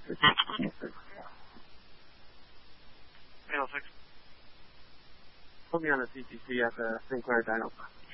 806. Put me on the CTC at the Sinclair Dino.